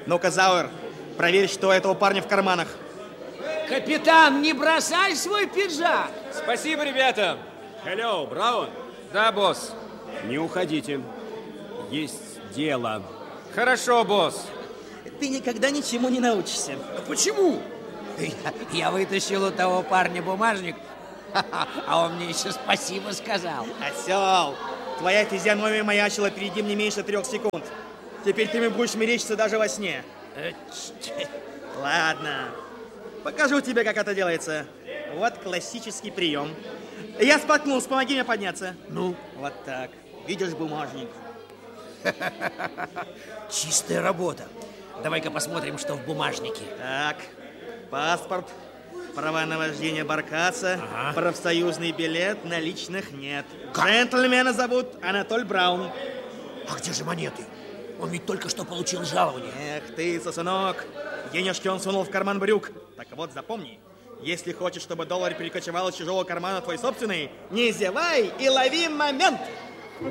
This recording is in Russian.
Ну-ка, Зауэр, проверь, что у этого парня в карманах. Капитан, не бросай свой пиджак. Спасибо, ребята. Hello, Браун. Да, босс. Не уходите. Есть дело. Хорошо, босс. Ты никогда ничему не научишься. Почему? Я вытащил у того парня бумажник, а он мне еще спасибо сказал. Осел, твоя физиономия маячила перед ним не меньше 3 секунд. Теперь ты мне будешь мерещиться даже во сне. Ладно, покажу тебе, как это делается. Вот классический прием. Я споткнулся, помоги мне подняться. Ну? Вот так. Видишь бумажник? Чистая работа. Давай-ка посмотрим, что в бумажнике. Так, паспорт, права на вождение баркаса, профсоюзный билет, наличных нет. Джентльмена зовут Анатоль Браун. А где же монеты? Он ведь только что получил жалование. Эх ты, сосунок, денежки он сунул в карман брюк. Так вот, запомни, если хочешь, чтобы доллар перекочевал из чужого кармана в твой собственный, не зевай и лови момент.